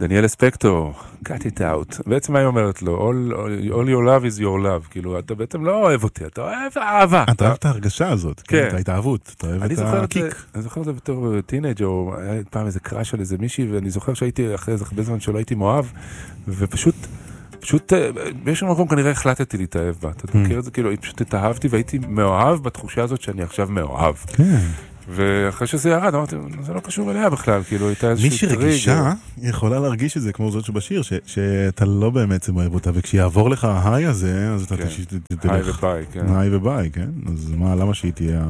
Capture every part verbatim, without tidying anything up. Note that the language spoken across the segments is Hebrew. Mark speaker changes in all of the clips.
Speaker 1: דניאל ספקטור, cut it out. בעצם מה היא אומרת לו? All, all, all your love is your love. כאילו, אתה בעצם לא אוהב אותי, אתה אוהב אהבה.
Speaker 2: אתה אוהב את ההרגשה הזאת, כן. את ההתאהבות, אתה אוהב את הקיק.
Speaker 1: אני זוכר את זה בתור טינג' או היה פעם איזה קראש על איזה מישהי, ואני זוכר שהייתי אחרי איזה הרבה זמן שלא הייתי מאוהב, ופשוט, פשוט, באיזשהו מקום כנראה החלטתי להתאהב בה. אתה מכיר את זה? כאילו, פשוט התאהבתי והייתי מאוהב בתחושה הזאת שאני עכשיו מאוהב.
Speaker 2: כן.
Speaker 1: ואחרי שזה ירד, אמרתי, זה לא קשור אליה בכלל, כאילו, הייתה איזושהי טריגר.
Speaker 2: מי שרגישה יכולה להרגיש את זה, כמו זאת שבשיר, שאתה לא באמת אוהב אותה, וכשיעבור לך ההיי הזה, אז אתה תלך...
Speaker 1: היי וביי, כן.
Speaker 2: היי וביי, כן. אז מה, למה שהיא תהיה...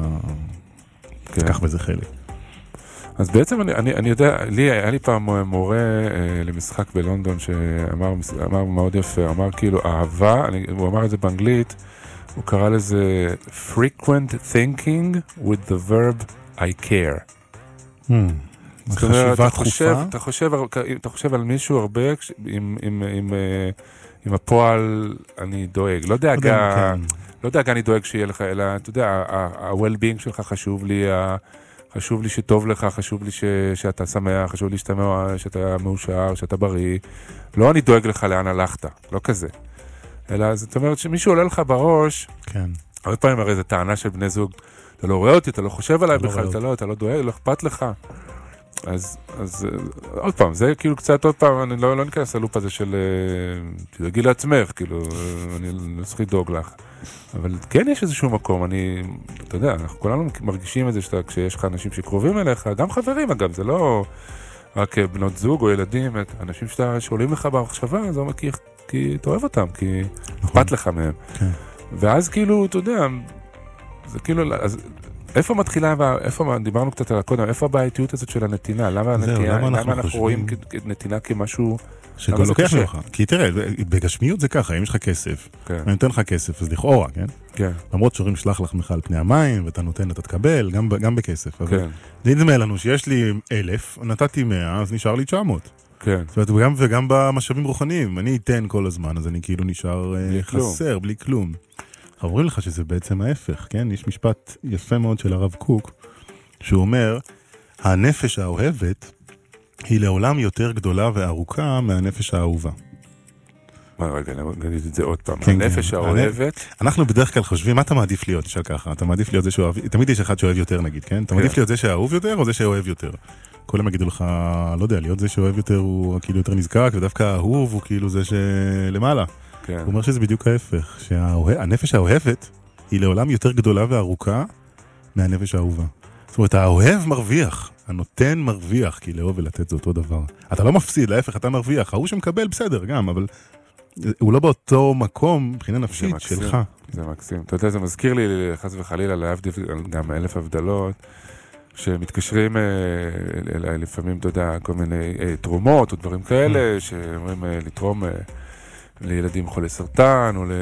Speaker 2: תקח בזה חלק.
Speaker 1: אז בעצם אני יודע, לי, היה לי פעם מורה למשחק בלונדון, שאמר מאוד יפה, אמר כאילו, אהבה, הוא אמר את זה באנגלית, הוא קרא לזה frequent thinking with the verb I care. זאת אומרת, אתה חושב, אתה חושב, אתה חושב על מישהו הרבה עם, עם, עם, עם הפועל אני דואג. לא דאגה, לא דאגה אני דואג שיהיה לך, אלא, אתה יודע, ה-well-being שלך חשוב לי, חשוב לי שטוב לך, חשוב לי שאתה שמח, חשוב לי שאתה מאושר, שאתה בריא. לא אני דואג לך לאן הלכת, לא כזה. אלא זאת אומרת שמישהו עולה לך בראש,
Speaker 2: כן.
Speaker 1: הרבה פעמים הרי זו טענה של בני זוג, אתה לא רואה אותי, אתה לא חושב עליי בכלל, אתה לא, אתה לא דואג, לא אכפת לך. אז, אז עוד פעם, זה כאילו קצת עוד פעם, אני לא, לא ניכנס ללופ הזה של, תדאגי לעצמך, כאילו, אני לא צריך לדאוג לך. אבל כן יש איזשהו מקום, אני, אתה יודע, אנחנו כולנו מרגישים את זה שאתה, כשיש לך אנשים שקרובים אליך, גם חברים אגב, זה לא רק בנות זוג או ילדים, אנשים שאתה, שעולים לך במחשבה, זה אומר כי, כי אתה אוהב אותם, כי אכפת לך מהם.
Speaker 2: כן.
Speaker 1: ואז כאילו, אתה יודע, זה כאילו, אז איפה מתחילה, איפה, דיברנו קצת על הקודם, איפה הבעייתיות הזאת של הנתינה? למה, הנתינה, למה אנחנו, אנחנו רואים נתינה כמשהו...
Speaker 2: שכל לוקח לך. כי תראה, בגשמיות זה ככה, אם יש לך כסף, כן. אני נותן לך כסף, אז לכאורה, כן?
Speaker 1: כן.
Speaker 2: למרות שאומרים שלח לך על פני המים, ואתה נותן, אתה תקבל, גם, גם בכסף.
Speaker 1: כן.
Speaker 2: נדמה לנו שיש לי אלף, נתתי מאה, אז נשאר לי תשע מאות.
Speaker 1: כן.
Speaker 2: זאת אומרת, וגם, וגם במשאבים רוחניים, אני אתן כל הזמן, אז אני כאילו נשאר בלי חסר, כלום. בלי כלום. אומרים לך שזה בעצם ההפך, כן? יש משפט יפה מאוד של הרב קוק, שהוא אומר, הנפש האוהבת היא לעולם יותר גדולה וארוכה מהנפש האהובה.
Speaker 1: מה, רגע, נגיד את זה עוד פעם. כן, הנפש כן. האוהבת...
Speaker 2: אנחנו בדרך כלל חושבים, מה אתה מעדיף להיות? נשאל ככה, אתה מעדיף להיות זה שאוהב... תמיד יש אחד שאוהב יותר, נגיד, כן? אתה כן. מעדיף להיות זה שאהוב יותר או זה שאוהב יותר? כולם יגידו לך, לא יודע, להיות זה שאוהב יותר הוא כאילו יותר נזקק, ודווקא האהוב הוא כאילו זה שלמעלה.
Speaker 1: כן.
Speaker 2: הוא אומר שזה בדיוק ההפך, שהנפש האוהבת היא לעולם יותר גדולה וארוכה מהנפש האהובה. זאת אומרת, האוהב מרוויח, הנותן מרוויח, כי לאהוב ולתת זה אותו דבר. אתה לא מפסיד, להפך, אתה מרוויח. ההוא שמקבל בסדר גם, אבל הוא לא באותו מקום, מבחינה נפשית שלך.
Speaker 1: זה מקסים. אתה יודע, זה מזכיר לי, חס וחלילה, להבדיל גם אלף הבדלות, שמתקשרים לפעמים, אתה יודע, כל מיני תרומות או דברים כאלה, שאומרים לתרום לילדים חולי סרטן, או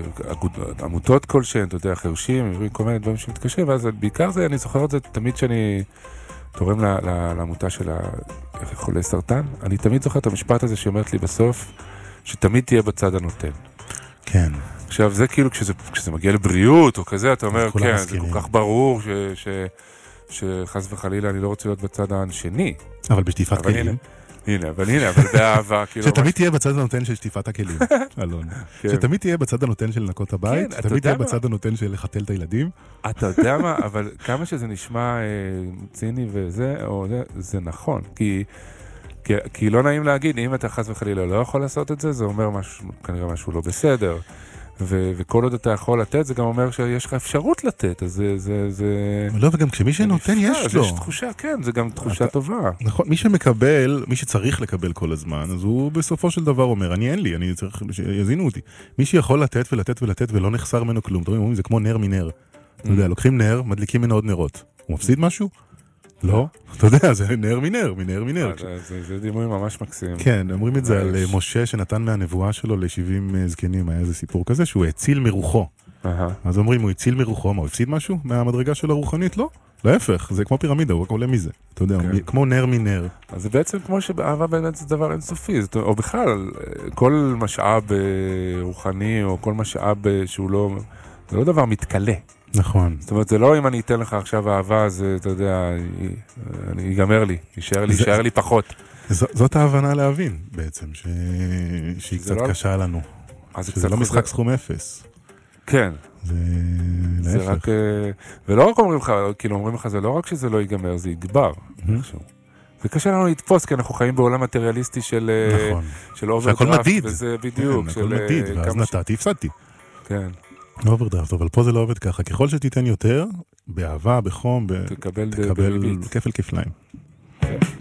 Speaker 1: לעמותות כלשהן, אתה יודע, חרשים, כל מיני דברים שמתקשרים, ואז בעיקר זה, אני זוכר את זה תמיד שאני תורם לעמותה של חולי סרטן, אני תמיד זוכר את המשפט הזה שאומרת לי בסוף, שתמיד תהיה בצד הנותן.
Speaker 2: כן.
Speaker 1: עכשיו, זה כאילו, כשזה, כשזה מגיע לבריאות, או כזה, אתה אומר, כן, זה כל כך ברור, ש, ש, שחס וחלילה אני לא רוצה להיות בצד השני.
Speaker 2: אבל בשטיפת כלים.
Speaker 1: הנה, אבל הנה, אבל באהבה, כאילו...
Speaker 2: שתמיד תהיה בצד הנותן של שטיפת הכלים, אלון. שתמיד תהיה בצד הנותן של לנקות הבית, שתמיד תהיה בצד הנותן של לחתל את הילדים.
Speaker 1: אתה יודע מה, אבל כמה שזה נשמע ציני וזה, זה נכון, כי... כי לא נעים להגיד, אם אתה חס וחלילה לא יכול לעשות את זה, זה אומר משהו, כנראה משהו לא בסדר. ו- וכל עוד אתה יכול לתת, זה גם אומר שיש לך אפשרות לתת, אז זה... זה, זה
Speaker 2: לא, וגם כשמי שנותן יש לו.
Speaker 1: יש תחושה, כן, זה גם תחושה אתה, טובה.
Speaker 2: נכון, מי שמקבל, מי שצריך לקבל כל הזמן, אז הוא בסופו של דבר אומר, אני אין לי, אני צריך, יזינו אותי. מי שיכול לתת ולתת ולתת ולא נחסר ממנו כלום, אתם אומרים, זה כמו נר מנר. אתה יודע, לוקחים נר, מדליקים ממנו עוד נרות. הוא מפסיד משהו? לא, אתה יודע, זה נר מנר, מנר מנר.
Speaker 1: זה דימוי ממש מקסים.
Speaker 2: כן, אומרים את זה על משה שנתן מהנבואה שלו ל-שבעים זקנים, היה איזה סיפור כזה, שהוא הציל מרוחו. אז אומרים, הוא הציל מרוחו, מה, הוא הפסיד משהו מהמדרגה שלו הרוחנית? לא, להפך, זה כמו פירמידה, הוא רק עולה מזה. אתה יודע, כמו נר מנר.
Speaker 1: אז זה בעצם כמו שבאהבה באמת זה דבר אינסופי, או בכלל, כל משאב רוחני, או כל משאב שהוא לא, זה לא דבר מתקלה.
Speaker 2: נכון.
Speaker 1: זאת אומרת, זה לא אם אני אתן לך עכשיו אהבה, אז אתה יודע, אני ייגמר לי, יישאר לי, יישאר לי פחות.
Speaker 2: זאת ההבנה להבין בעצם, שהיא קצת קשה לנו. שזה לא משחק סכום אפס.
Speaker 1: כן.
Speaker 2: זה
Speaker 1: להפך. ולא רק אומרים לך, כאילו אומרים לך, זה לא רק שזה לא ייגמר, זה יגבר. זה קשה לנו לתפוס, כי אנחנו חיים בעולם מטריאליסטי של אוברדרפט.
Speaker 2: שהכל מדיד.
Speaker 1: וזה בדיוק.
Speaker 2: הכל מדיד, ואז נתתי, הפסדתי.
Speaker 1: כן.
Speaker 2: אוברדרפט, אבל פה זה לא עובד ככה. ככל שתיתן יותר, באהבה, בחום,
Speaker 1: תקבל
Speaker 2: כפל כפליים.